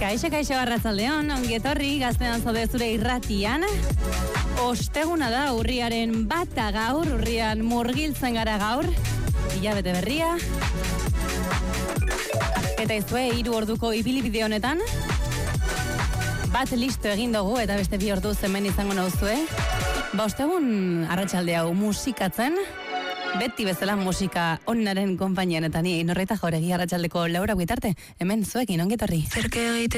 Kaixo arratsaldeon, ongi etorri Gaztean zaude zure irratian. Osteguna da urriaren 1 gaur, urrian murgiltzen gara gaur. Hilabete berria. Eta izue 3 orduko ibilbide honetan. Bat listo egin dugu eta beste 2 ordu hemen izango nauzue. Ostegun arratsalde hau musikatzen. Beti bezala musika onaren konpainian eta ni Norreta Jauregi arratsaldeko 4 bitarte. Hemen zuekin ongi etorri.